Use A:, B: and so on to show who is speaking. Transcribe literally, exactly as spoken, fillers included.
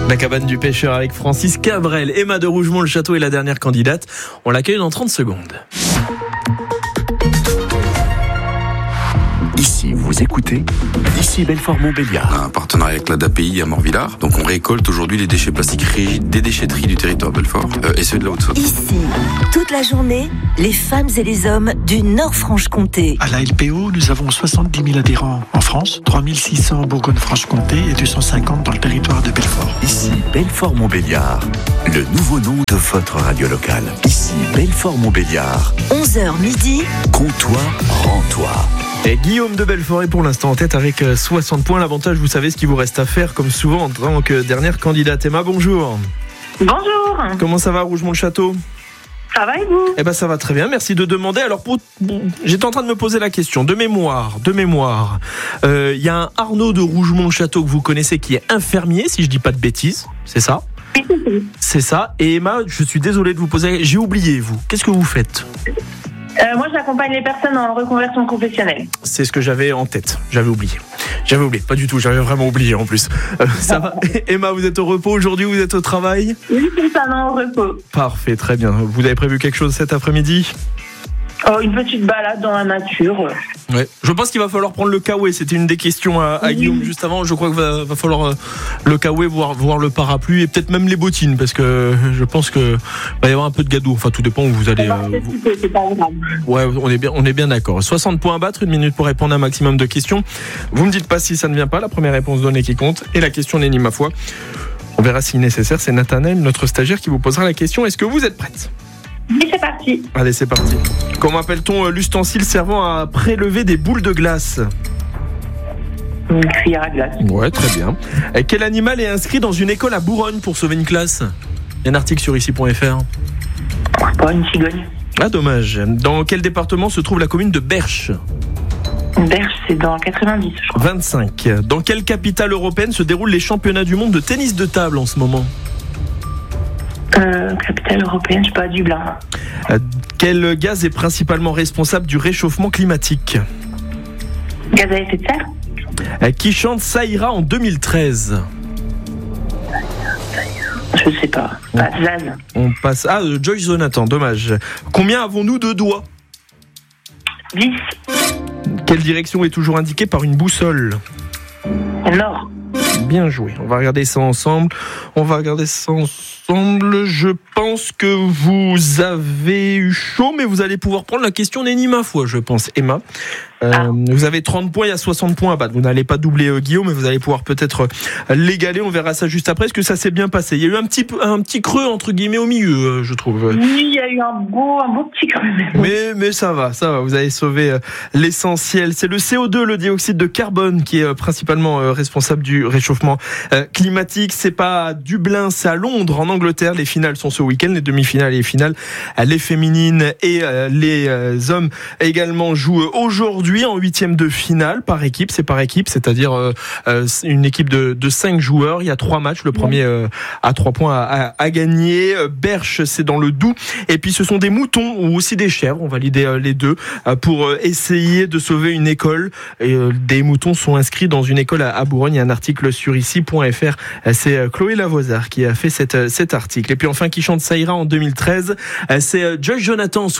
A: La cabane du pêcheur avec Francis Cabrel. Emma de Rougemont-le-Château est la dernière candidate. On l'accueille dans trente secondes.
B: Ici, vous écoutez Ici Belfort-Montbéliard.
C: On a un partenariat avec l'A D A P I à Morvillard. Donc on récolte aujourd'hui les déchets plastiques rigides des déchetteries du territoire de Belfort euh, et ceux de la Haute-Saône.
D: Ici, toute la journée, les femmes et les hommes du Nord-Franche-Comté.
E: À la L P O, nous avons soixante-dix mille adhérents en France, trois mille six cents en Bourgogne-Franche-Comté et deux cent cinquante dans le territoire de Belfort.
B: Ici Belfort-Montbéliard, le nouveau nom de votre radio locale. Ici Belfort-Montbéliard.
D: onze heures midi.
B: Comptoir, rends-toi.
A: Et Guillaume de Belfort est pour l'instant en tête avec soixante points. L'avantage, vous savez ce qu'il vous reste à faire, comme souvent en tant que dernière candidate. Emma, bonjour.
F: Bonjour.
A: Comment ça va, Rougemont-le-Château ?
F: Ça va et vous ?
A: Eh ben ça va très bien, merci de demander. Alors pour, bon, j'étais en train de me poser la question de mémoire, de mémoire. Il euh, y a un Arnaud de Rougemont-le-Château que vous connaissez qui est infirmier, si je dis pas de bêtises, c'est ça ? C'est ça. Et Emma, je suis désolé de vous poser, j'ai oublié vous. Qu'est-ce que vous faites ?
F: Euh, moi, j'accompagne les personnes en reconversion professionnelle.
A: C'est ce que j'avais en tête. J'avais oublié. J'avais oublié. Pas du tout. J'avais vraiment oublié en plus. Euh, ça va. Emma, vous êtes au repos aujourd'hui ? Vous êtes au travail ?
F: Oui, c'est ça, non, au repos.
A: Parfait, très bien. Vous avez prévu quelque chose cet après-midi ?
F: Oh, une petite balade dans la nature.
A: Ouais. Je pense qu'il va falloir prendre le kawaii. C'était une des questions à, à Guillaume juste avant. Je crois qu'il va, va falloir euh, le kawaii, voir, voir le parapluie et peut-être même les bottines, parce que je pense que va y avoir un peu de gadou. Enfin, tout dépend où vous allez. Euh, vous...
F: C'est pas grave.
A: Ouais, on est bien, on est bien d'accord. soixante points à battre, une minute pour répondre à un maximum de questions. Vous me dites pas si ça ne vient pas. La première réponse donnée qui compte et la question n'est ni ma foi. On verra si nécessaire. C'est Nathanaël, notre stagiaire, qui vous posera la question. Est-ce que vous êtes prête ?
F: Oui, c'est parti.
A: Allez, c'est parti. Comment appelle-t-on l'ustensile servant à prélever des boules de glace ?
F: Une cuillère à glace.
A: Ouais, très bien. Et quel animal est inscrit dans une école à Bourogne pour sauver une classe ? Il y a un article sur ici point f r.
F: Pas une cigogne.
A: Ah, dommage. Dans quel département se trouve la commune de Berche ?
F: Berche, c'est dans quatre-vingt-dix, je crois.
A: vingt-cinq. Dans quelle capitale européenne se déroulent les championnats du monde de tennis de table en ce moment ?
F: Euh, capitale européenne, je sais pas, Dublin.
A: Euh, quel gaz est principalement responsable du réchauffement climatique ?
F: Gaz à effet de serre.
A: euh, Qui chante Ça ira en deux mille treize ?
F: Je sais pas. Ah, Zaz.
A: On passe. Ah, euh, Joyce Jonathan, dommage. Combien avons-nous de doigts ?
F: dix.
A: Quelle direction est toujours indiquée par une boussole ?
F: Nord.
A: Bien joué. On va regarder ça ensemble. On va regarder ça ensemble. Je pense que vous avez eu chaud, mais vous allez pouvoir prendre la question n'est ni ma foi, je pense. Emma, euh, ah. vous avez trente points, il y a soixante points à battre. Vous n'allez pas doubler euh, Guillaume, mais vous allez pouvoir peut-être euh, l'égaler. On verra ça juste après. Est-ce que ça s'est bien passé ? Il y a eu un petit, un petit creux, entre guillemets, au milieu, euh, je trouve.
F: Oui, il y a eu un beau, un beau petit creux.
A: Mais, mais ça va, ça va. Vous avez sauvé euh, l'essentiel. C'est le C O deux, le dioxyde de carbone, qui est euh, principalement euh, responsable du réchauffement euh, climatique. C'est pas à Dublin, c'est à Londres, en Angleterre. Les finales sont ce week-end, les demi-finales et les finales. Les féminines et euh, les euh, hommes également jouent aujourd'hui en huitième de finale par équipe. C'est par équipe, c'est-à-dire euh, euh, une équipe de, de cinq joueurs. Il y a trois matchs. Le premier euh, a trois points à, à, à gagner. Berche, c'est dans le Doubs. Et puis ce sont des moutons ou aussi des chèvres. On va lider euh, les deux euh, pour euh, essayer de sauver une école. Et, euh, des moutons sont inscrits dans une école à, à Bourogne. Il y a un article sur ici point f r. C'est euh, Chloé Lavoisard qui a fait cette, cet article. Et puis enfin, qui chante Ça ira en deux mille treize, c'est Joyce Jonathan.